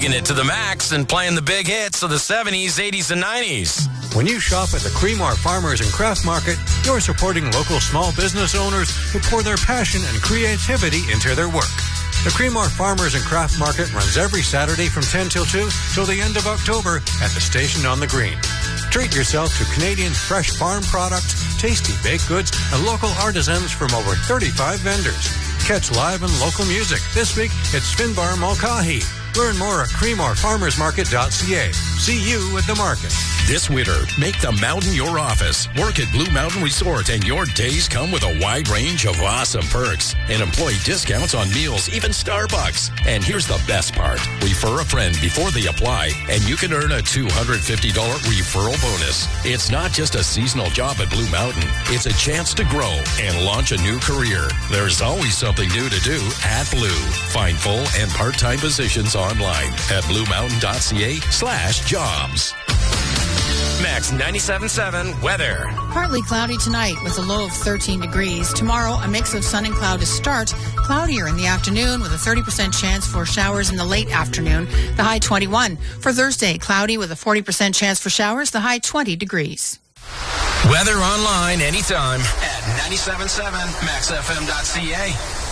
taking it to the max and playing the big hits of the 70s, 80s, and 90s. When you shop at the Creemore Farmers and Craft Market, you're supporting local small business owners who pour their passion and creativity into their work. The Creemore Farmers and Craft Market runs every Saturday from 10 till 2 till the end of October at the station on the green. Treat yourself to Canadian fresh farm products, tasty baked goods, and local artisans from over 35 vendors. Catch live and local music. This week, it's Finbar Mulcahy. Learn more at creemorefarmersmarket.ca. See you at the market. This winter, make the mountain your office. Work at Blue Mountain Resort, and your days come with a wide range of awesome perks and employee discounts on meals, even Starbucks. And here's the best part. Refer a friend before they apply, and you can earn a $250 referral bonus. It's not just a seasonal job at Blue Mountain. It's a chance to grow and launch a new career. There's always something new to do at Blue. Find full and part-time positions online at bluemountain.ca/jobs. Max 97.7 weather. Partly cloudy tonight with a low of 13 degrees. Tomorrow, a mix of sun and cloud to start. Cloudier in the afternoon with a 30% chance for showers in the late afternoon. The high 21. For Thursday, cloudy with a 40% chance for showers. The high 20 degrees. Weather online anytime at 97.7maxfm.ca.